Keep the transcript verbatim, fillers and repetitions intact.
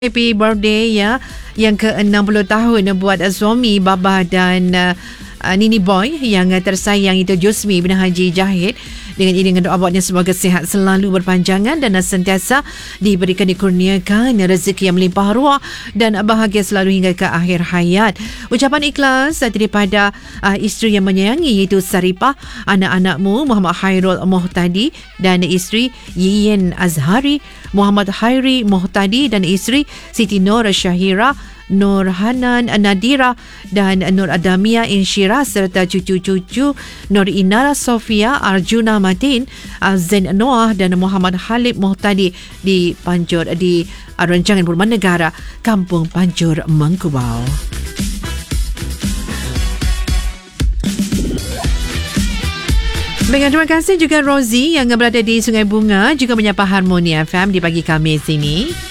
Happy birthday ya yang ke enam puluh tahun buat suami Baba dan uh, Nini Boy yang tersayang itu Jusmi bin Haji Jahid. Dengan ini dengan doa buatnya semoga sihat selalu berpanjangan dan sentiasa diberikan dikurniakan rezeki yang melimpah ruah dan bahagia selalu hingga ke akhir hayat. Ucapan ikhlas daripada uh, isteri yang menyayangi iaitu Saripah, anak-anakmu Muhammad Hairul Muhtadi dan isteri Yiyen Azhari, Muhammad Hairi Muhtadi dan isteri Siti Nur Syahira, Nur Hanan Nadira dan Nur Adamia Insyira serta cucu-cucu Nur Inara Sofia Arjuna Matin, Zain Noah dan Muhammad Halib Muhtadi di Panjur di Rancangan Perumahan Negara Kampung Panjur Mangkubau. Baik, terima kasih juga Rosie yang berada di Sungai Bunga juga menyapa Harmoni F M di pagi Khamis ini.